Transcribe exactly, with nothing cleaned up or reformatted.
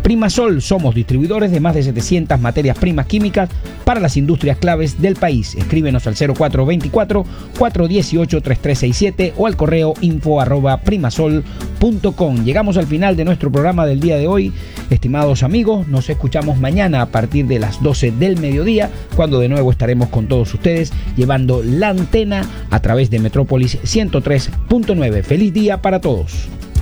Primasol, somos distribuidores de más de setecientas materias primas químicas para las industrias claves del país. Escríbenos al cero cuatro dos cuatro, cuatro uno ocho, tres tres seis siete o al correo info arroba primasol punto com. Llegamos al final de nuestro programa del día de hoy. Estimados amigos, nos escuchamos mañana a partir de las doce del mediodía, cuando de nuevo estaremos con todos ustedes llevando la antena a través de Metrópolis ciento tres punto nueve. Feliz día para todos.